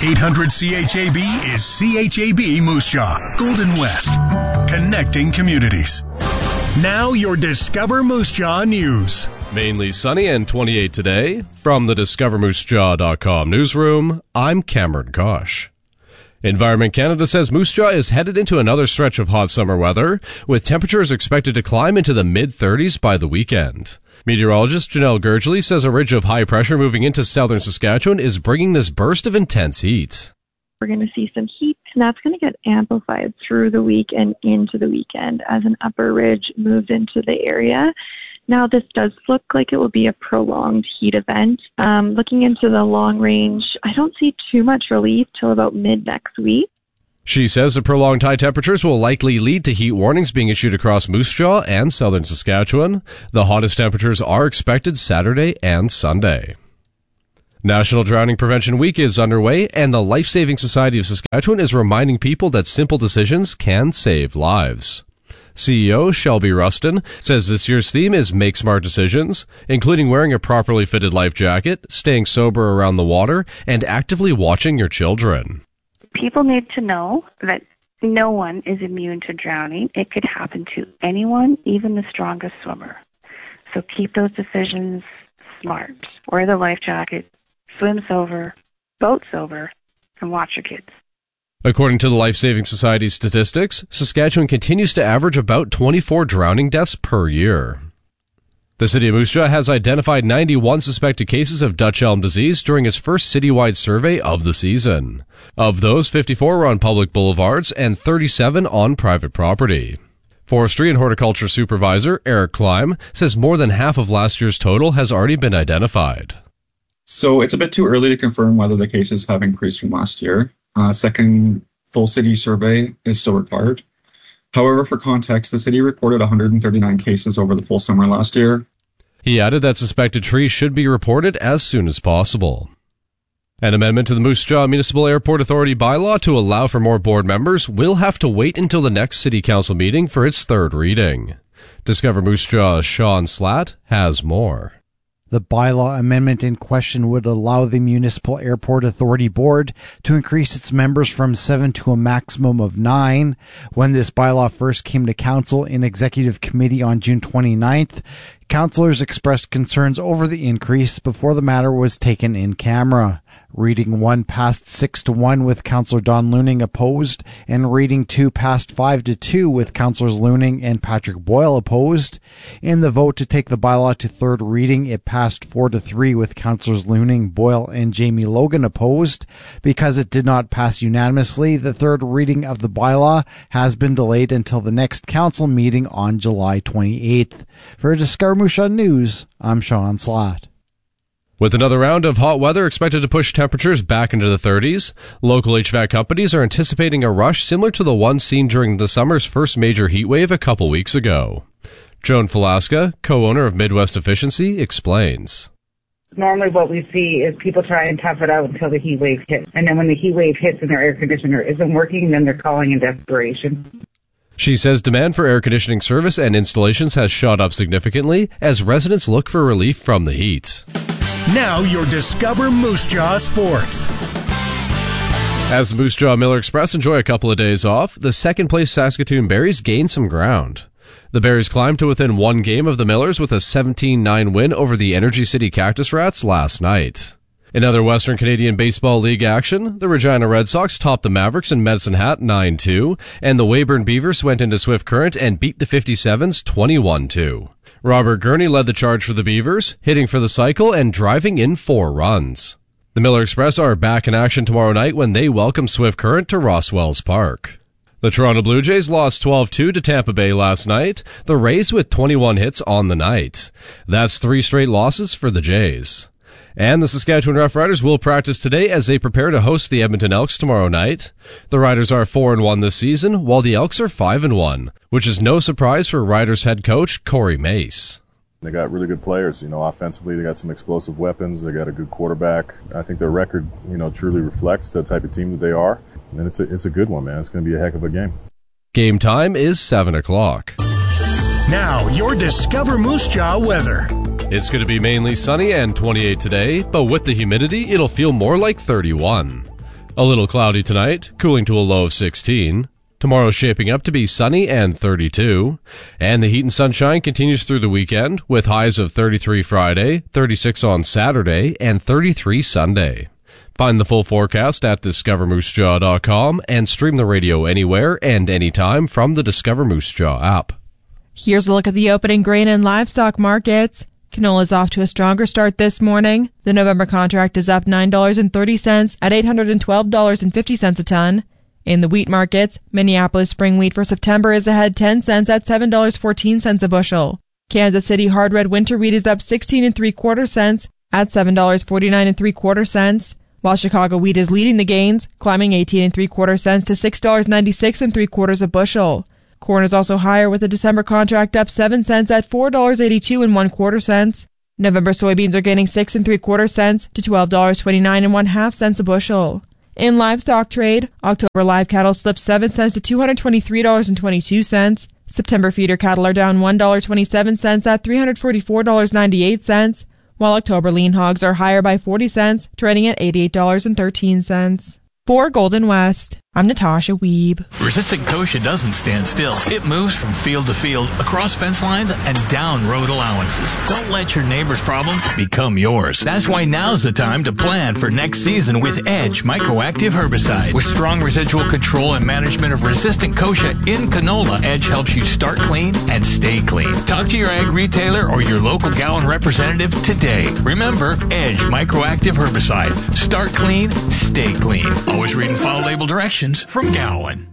800-CHAB is CHAB Moose Jaw, Golden West, connecting communities. Now your Discover Moose Jaw news. Mainly sunny and 28 today. From the DiscoverMooseJaw.com newsroom, I'm Cameron Kosh. Environment Canada says Moose Jaw is headed into another stretch of hot summer weather, with temperatures expected to climb into the mid-30s by the weekend. Meteorologist Janelle Gurgley says a ridge of high pressure moving into southern Saskatchewan is bringing this burst of intense heat. We're going to see some heat, and that's going to get amplified through the week and into the weekend as an upper ridge moves into the area. Now, this does look like it will be a prolonged heat event. Looking into the long range, I don't see too much relief till about mid-next week. She says the prolonged high temperatures will likely lead to heat warnings being issued across Moose Jaw and southern Saskatchewan. The hottest temperatures are expected Saturday and Sunday. National Drowning Prevention Week is underway, and the Life Saving Society of Saskatchewan is reminding people that simple decisions can save lives. CEO Shelby Rustin says this year's theme is Make Smart Decisions, including wearing a properly fitted life jacket, staying sober around the water, and actively watching your children. People need to know that no one is immune to drowning. It could happen to anyone, even the strongest swimmer. So keep those decisions smart. Wear the life jacket, swim sober, boat sober, and watch your kids. According to the Life Saving Society statistics, Saskatchewan continues to average about 24 drowning deaths per year. The City of Moose Jaw has identified 91 suspected cases of Dutch elm disease during its first citywide survey of the season. Of those, 54 were on public boulevards and 37 on private property. Forestry and Horticulture Supervisor Eric Kleim says more than half of last year's total has already been identified. So it's a bit too early to confirm whether the cases have increased from last year. Second full city survey is still required. However, for context, the city reported 139 cases over the full summer last year. He added that suspected trees should be reported as soon as possible. An amendment to the Moose Jaw Municipal Airport Authority bylaw to allow for more board members will have to wait until the next City Council meeting for its third reading. Discover Moose Jaw's Sean Slatt has more. The bylaw amendment in question would allow the Municipal Airport Authority Board to increase its members from 7 to a maximum of 9. When this bylaw first came to Council in Executive Committee on June 29th, councillors expressed concerns over the increase before the matter was taken in camera. Reading 1 passed 6-1 with Councillor Don Looning opposed, and Reading 2 passed 5-2 with Councillors Looning and Patrick Boyle opposed. In the vote to take the bylaw to third reading, it passed 4-3 with Councillors Looning, Boyle, and Jamie Logan opposed. Because it did not pass unanimously, the third reading of the bylaw has been delayed until the next council meeting on July 28th. For Discover Moose Jaw News, I'm Sean Slatt. With another round of hot weather expected to push temperatures back into the 30s, local HVAC companies are anticipating a rush similar to the one seen during the summer's first major heat wave a couple weeks ago. Joan Falaska, co-owner of Midwest Efficiency, explains. Normally what we see is people try and tough it out until the heat wave hits. And then when the heat wave hits and their air conditioner isn't working, then they're calling in desperation. She says demand for air conditioning service and installations has shot up significantly as residents look for relief from the heat. Now your Discover Moose Jaw Sports. As the Moose Jaw Miller Express enjoy a couple of days off, the second-place Saskatoon Berries gain some ground. The Berries climbed to within one game of the Millers with a 17-9 win over the Energy City Cactus Rats last night. In other Western Canadian Baseball League action, the Regina Red Sox topped the Mavericks in Medicine Hat 9-2, and the Weyburn Beavers went into Swift Current and beat the 57s 21-2. Robert Gurney led the charge for the Beavers, hitting for the cycle and driving in 4 runs. The Miller Express are back in action tomorrow night when they welcome Swift Current to Rosswells Park. The Toronto Blue Jays lost 12-2 to Tampa Bay last night, the Rays with 21 hits on the night. That's 3 straight losses for the Jays. And the Saskatchewan Roughriders will practice today as they prepare to host the Edmonton Elks tomorrow night. The Riders are 4-1 this season, while the Elks are 5-1, which is no surprise for Riders head coach Corey Mace. They got really good players. Offensively, they got some explosive weapons. They got a good quarterback. I think their record, truly reflects the type of team that they are. And it's a good one, man. It's going to be a heck of a game. Game time is 7 o'clock. Now, your Discover Moose Jaw weather. It's going to be mainly sunny and 28 today, but with the humidity, it'll feel more like 31. A little cloudy tonight, cooling to a low of 16. Tomorrow shaping up to be sunny and 32. And the heat and sunshine continues through the weekend with highs of 33 Friday, 36 on Saturday, and 33 Sunday. Find the full forecast at discovermoosejaw.com and stream the radio anywhere and anytime from the Discover Moose Jaw app. Here's a look at the opening grain and livestock markets. Canola is off to a stronger start this morning. The November contract is up $9.30 at $812.50 a ton. In the wheat markets, Minneapolis spring wheat for September is ahead 10 cents at $7.14 a bushel. Kansas City hard red winter wheat is up 16 3/4 cents at $7.49 3/4 cents, while Chicago wheat is leading the gains, climbing 18 3/4 cents to $6.96 3/4 a bushel. Corn is also higher with the December contract up 7 cents at $4.82 1/4 cents. November soybeans are gaining 6 3/4 cents to $12.29 1/2 cents a bushel. In livestock trade, October live cattle slipped 7 cents to $223.22. September feeder cattle are down $1.27 at $344.98, while October lean hogs are higher by 40 cents, trading at $88.13. For Golden West, I'm Natasha Wiebe. Resistant Kochia doesn't stand still. It moves from field to field, across fence lines, and down road allowances. Don't let your neighbor's problem become yours. That's why now's the time to plan for next season with Edge Microactive Herbicide. With strong residual control and management of resistant Kochia in canola, Edge helps you start clean and stay clean. Talk to your ag retailer or your local Gowan representative today. Remember, Edge Microactive Herbicide. Start clean, stay clean. Always read and follow label directions from Gowan.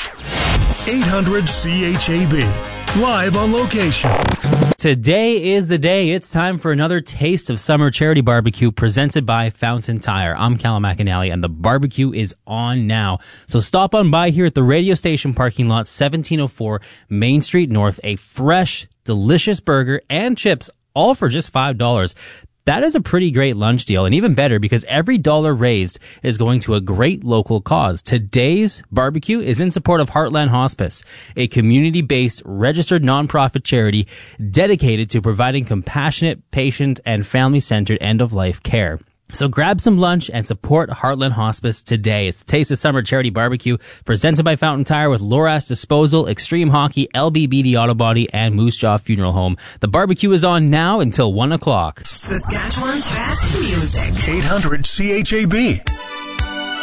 800 CHAB, live on location. Today is the day. It's time for another taste of summer charity barbecue presented by Fountain Tire. I'm Callum McAnally, and the barbecue is on now. So stop on by here at the radio station parking lot, 1704 Main Street North. A fresh, delicious burger and chips, all for just $5. That is a pretty great lunch deal, and even better because every dollar raised is going to a great local cause. Today's barbecue is in support of Heartland Hospice, a community-based registered nonprofit charity dedicated to providing compassionate, patient, and family-centered end-of-life care. So grab some lunch and support Heartland Hospice today. It's the Taste of Summer Charity Barbecue presented by Fountain Tire with Loras Disposal, Extreme Hockey, LBBD Auto Body, and Moose Jaw Funeral Home. The barbecue is on now until 1 o'clock. Saskatchewan's best music. 800 CHAB.